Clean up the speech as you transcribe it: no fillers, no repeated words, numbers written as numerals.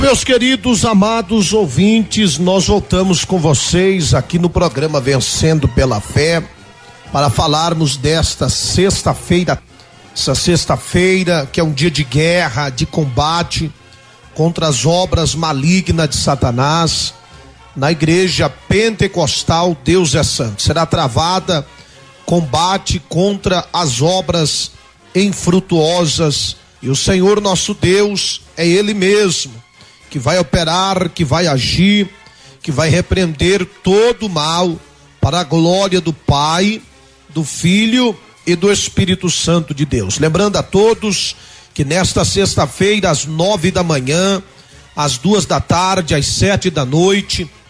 Meus queridos, amados ouvintes, nós voltamos com vocês aqui no programa Vencendo pela Fé para falarmos desta sexta-feira, essa sexta-feira que é um dia de guerra, de combate contra as obras malignas de Satanás. Na igreja pentecostal Deus é Santo, será travada combate contra as obras infrutuosas, e o Senhor nosso Deus é Ele mesmo que vai operar, que vai agir, que vai repreender todo o mal para a glória do Pai, do Filho e do Espírito Santo de Deus. Lembrando a todos que nesta sexta-feira, às 9 da manhã, às 2 da tarde, às 7 da noite,